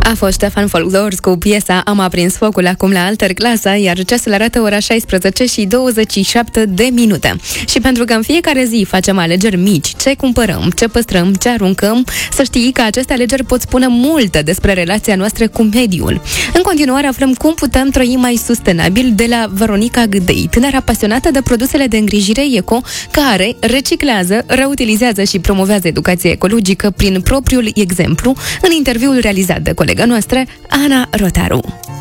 A fost Ștefan Folgdors cu piesa Am aprins focul acum la Alterclasa, iar ceasul arată ora 16 și 27 de minute. Și pentru că în fiecare zi facem alegeri mici, ce cumpărăm, ce păstrăm, ce aruncăm, să știi că aceste alegeri pot spune multe despre relația noastră cu mediul. În continuare aflăm cum putem trăi mai sustenabil de la Veronica Gâdei, tânăra pasionată de produsele de îngrijire eco, care reciclează, reutilizează și promovează educația ecologică prin propriul exemplu, în interviul realizat de colega noastră, Ana Rotaru.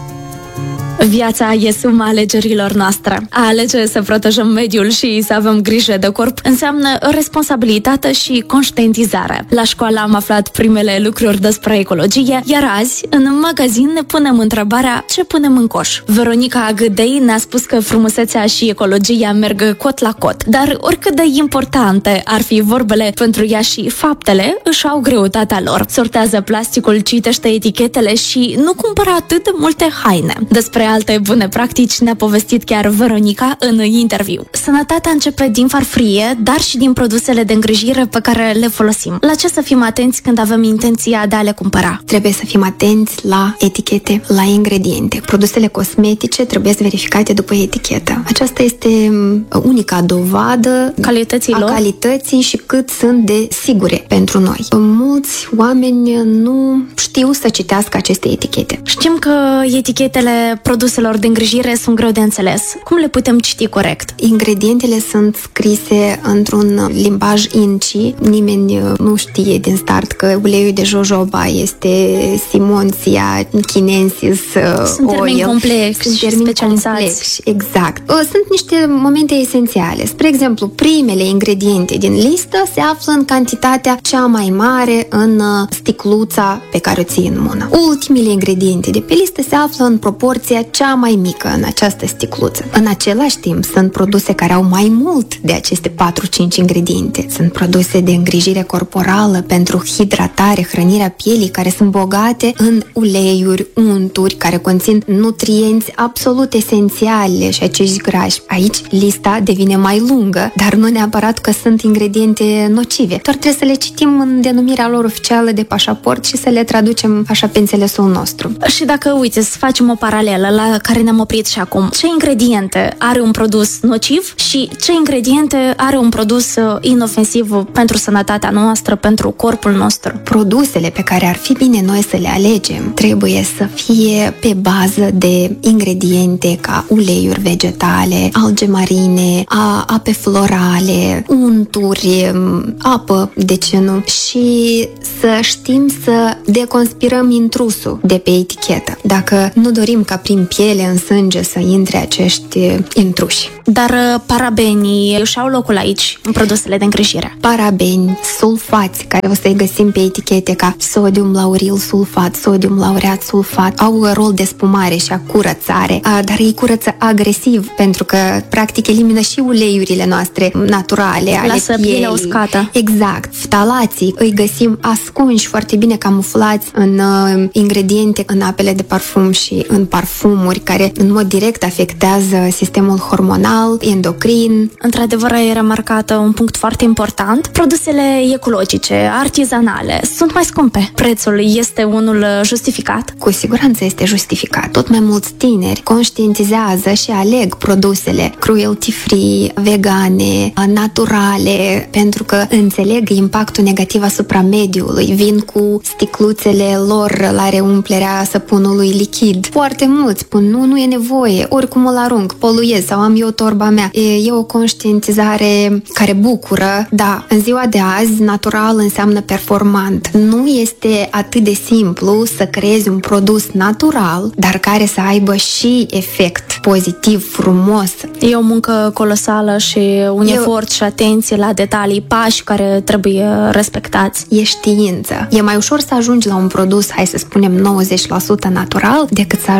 Viața e suma alegerilor noastre. A alege să protejăm mediul și să avem grijă de corp înseamnă responsabilitate și conștientizare. La școală am aflat primele lucruri despre ecologie, iar azi, în magazin, ne punem întrebarea ce punem în coș. Veronica Gâdei ne-a spus că frumusețea și ecologia merg cot la cot, dar oricât de importante ar fi vorbele pentru ea și faptele, își au greutatea lor. Sortează plasticul, citește etichetele și nu cumpără atât de multe haine. Despre alte bune practici ne-a povestit chiar Veronica în interviu. Sănătatea începe din farfurie, dar și din produsele de îngrijire pe care le folosim. La ce să fim atenți când avem intenția de a le cumpăra? Trebuie să fim atenți la etichete, la ingrediente. Produsele cosmetice trebuie să verificate după etichetă. Aceasta este unica dovadă a calității și cât sunt de sigure pentru noi. Mulți oameni nu știu să citească aceste etichete. Știm că etichetele produselor de îngrijire sunt greu de înțeles. Cum le putem citi corect? Ingredientele sunt scrise într-un limbaj inci. Nimeni nu știe din start că uleiul de jojoba este Simonsia chinensis Sunt termeni complexi. Sunt termeni specializați. Exact. Sunt niște momente esențiale. Spre exemplu, primele ingrediente din listă se află în cantitatea cea mai mare în sticluța pe care o ții în mână. Ultimele ingrediente de pe listă se află în proporția cea mai mică în această sticluță. În același timp, sunt produse care au mai mult de aceste 4-5 ingrediente. Sunt produse de îngrijire corporală pentru hidratare, hrănirea pielii, care sunt bogate în uleiuri, unturi, care conțin nutrienți absolut esențiale și acești grași. Aici lista devine mai lungă, dar nu neapărat că sunt ingrediente nocive. Doar trebuie să le citim în denumirea lor oficială de pașaport și să le traducem așa pe înțelesul nostru. Și dacă, uite, să facem o paralelă la care ne-am oprit și acum, ce ingrediente are un produs nociv și ce ingrediente are un produs inofensiv pentru sănătatea noastră, pentru corpul nostru? Produsele pe care ar fi bine noi să le alegem trebuie să fie pe bază de ingrediente ca uleiuri vegetale, alge marine, ape florale, unturi, apă, de ce nu? Și să știm să deconspirăm intrusul de pe etichetă. Dacă nu dorim ca prin piele, în sânge să intre acești intruși. Dar parabenii își au locul aici, în produsele de îngrijire. Parabeni, sulfați, care o să-i găsim pe etichete ca sodium lauril sulfat, sodium laureat sulfat, au rol de spumare și a curățare, dar ei curăță agresiv, pentru că practic elimină și uleiurile noastre naturale ale lasă pielea uscată. Exact. Ftalații îi găsim ascunși, foarte bine camuflați în ingrediente, în apele de parfum și în parfumuri, care în mod direct afectează sistemul hormonal, endocrin. Într-adevăr, e remarcat un punct foarte important. Produsele ecologice, artizanale, sunt mai scumpe. Prețul este unul justificat? Cu siguranță este justificat. Tot mai mulți tineri conștientizează și aleg produsele cruelty-free, vegane, naturale, pentru că înțeleg impactul negativ asupra mediului. Vin cu sticluțele lor la reumplerea săpunului lichid. Foarte mulți spun, nu e nevoie, oricum îl arunc, poluez sau am eu torba mea. E o conștientizare care bucură. Da, în ziua de azi, natural înseamnă performant. Nu este atât de simplu să creezi un produs natural, dar care să aibă și efect pozitiv, frumos. E o muncă colosală și un efort și atenție la detalii, pași care trebuie respectați. E știință. E mai ușor să ajungi la un produs, hai să spunem 90% natural, decât să ajungi la un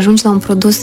produs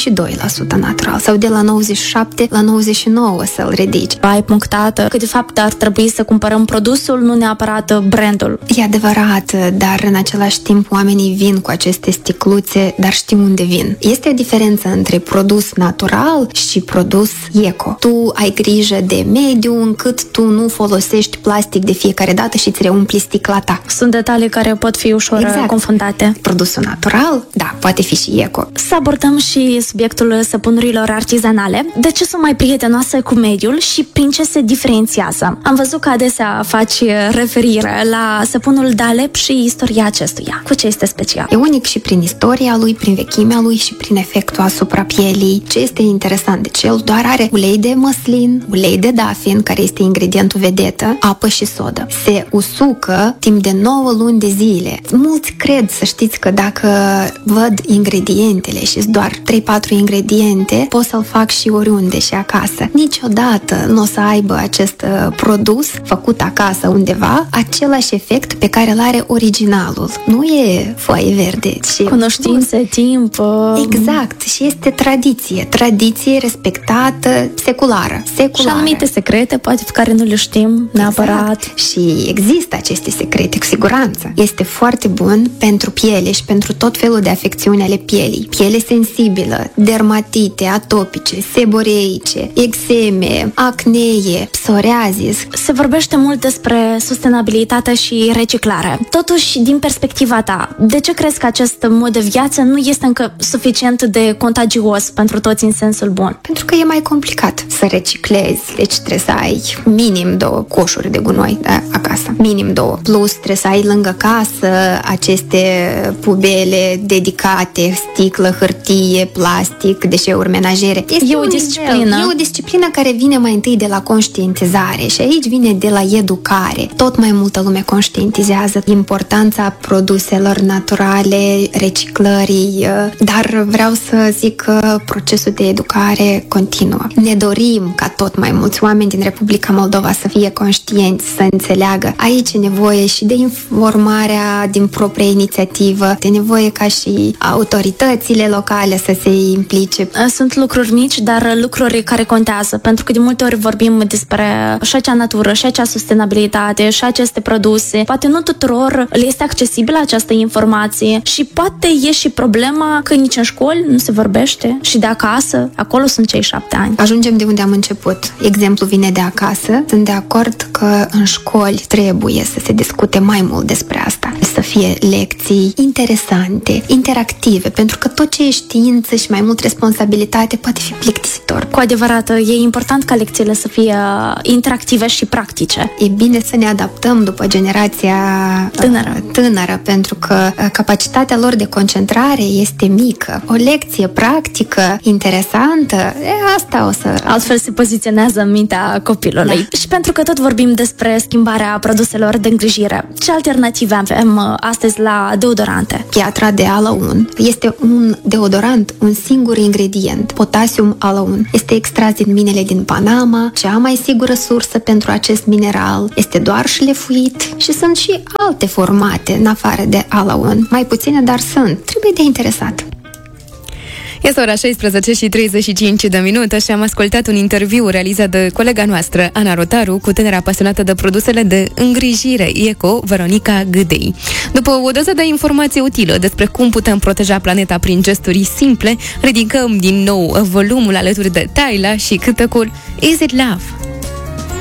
92% natural sau de la 97 la 99 să-l ridici. Ai punctat că de fapt ar trebui să cumpărăm produsul, nu neapărat brandul. E adevărat, dar în același timp oamenii vin cu aceste sticluțe, dar știm unde vin. Este o diferență între produs natural și produs eco. Tu ai grijă de mediu încât tu nu folosești plastic de fiecare dată și îți reumpli sticla ta. Sunt detalii care pot fi ușor confundate. Produsul natural, da, poate fi și eco. Să abordăm și subiectul săpunurilor artizanale. De ce sunt mai prietenoase cu mediul și prin ce se diferențiază? Am văzut că adesea faci referire la săpunul de Alep și istoria acestuia. Cu ce este special? E unic și prin istoria lui, prin vechimea lui și prin efectul asupra pielii. Ce este interesant? Deci el doar are ulei de măslin, ulei de dafin, care este ingredientul vedetă, apă și sodă. Se usucă timp de 9 luni de zile. Mulți cred, să știți, că dacă văd ingredientele și doar 3-4 ingrediente, pot să-l fac și oriunde și acasă. Niciodată nu o să aibă acest produs făcut acasă undeva același efect pe care îl are originalul. Nu e foaie verde, ci cunoștințe, timp. Exact. Și este tradiție. Tradiție respectată, seculară. Și anumite secrete, poate pe care nu le știm neapărat. Exact. Și există aceste secrete, cu siguranță. Este foarte bun pentru piele și pentru tot felul de afecțiuni ale pielii. Piele sensibilă, dermatite, atopice, seboreice, eczeme, acnee, psoriazis. Se vorbește mult despre sustenabilitate și reciclare. Totuși, din perspectiva ta, de ce crezi că acest mod de viață nu este încă suficient de contagios pentru toți în sensul bun? Pentru că e mai complicat să reciclezi. Deci trebuie să ai minim 2 coșuri de gunoi acasă. Minim 2. Plus trebuie să ai lângă casă aceste pubele dedicate, sticlă, hârtie, plastic, deșeuri menajere. E o disciplină. E o disciplină care vine mai întâi de la conștientizare și aici vine de la educare. Tot mai multă lume conștientizează importanța produselor naturale, reciclării, dar vreau să zic că procesul de educare continuă. Ne dorim ca tot mai mulți oameni din Republica Moldova să fie conștienți, să înțeleagă. Aici e nevoie și de informarea din proprie inițiativă, de nevoie ca și autoritățile locale să se implice. Sunt lucruri mici, dar lucruri care contează, pentru că de multe ori vorbim despre și acea natură, și acea sustenabilitate, și aceste produse. Poate nu tuturor le este accesibilă această informație și poate e și problema că nici în școli nu se vorbește și de acasă, acolo sunt cei 7 ani. Ajungem de unde am început. Exemplu vine de acasă. Sunt de acord că în școli trebuie să se discute mai mult despre asta. Să fie lecții interesante, interactive, pentru că tot ce e știință și mai mult responsabilitate poate fi plictisitor. Cu adevărat, e important ca lecțiile să fie interactive și practice. E bine să ne adaptăm după generația tânără, pentru că capacitatea lor de concentrare este mică. O lecție practică, interesantă, asta o să... Altfel se poziționează în mintea copilului. Da. Și pentru că tot vorbim despre schimbarea produselor de îngrijire, ce alternative avem astăzi la deodorante? Piatra de alaun este un deodorant, un singur ingredient, potasium alaun. Este extras din minele din Panama, cea mai sigură sursă pentru acest mineral. Este doar șlefuit și sunt și alte formate în afară de alaun. Mai puține, dar sunt. Trebuie de interesat. Este ora 16:35 și am ascultat un interviu realizat de colega noastră, Ana Rotaru, cu tânăra pasionată de produsele de îngrijire eco, Veronica Gâdei. După o doză de informație utilă despre cum putem proteja planeta prin gesturi simple, ridicăm din nou volumul alături de Tyla și cântecul Is It Love?